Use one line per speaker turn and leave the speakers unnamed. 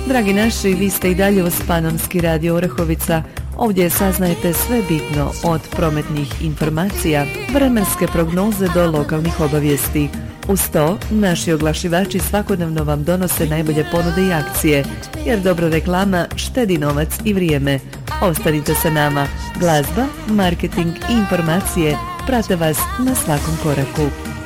Dragi naši, vi ste i dalje uz Panonski radio Orehovica. Ovdje saznajete sve bitno od prometnih informacija, vremenske prognoze do lokalnih obavijesti. Uz to, naši oglašivači svakodnevno vam donose najbolje ponude i akcije, jer dobra reklama štedi novac i vrijeme. Ostanite sa nama. Glazba, marketing i informacije prate vas na svakom koraku.